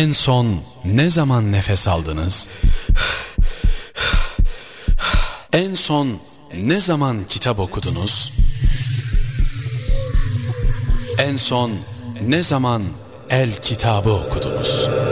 En son ne zaman nefes aldınız? En son ne zaman kitap okudunuz? En son ne zaman el kitabı okudunuz?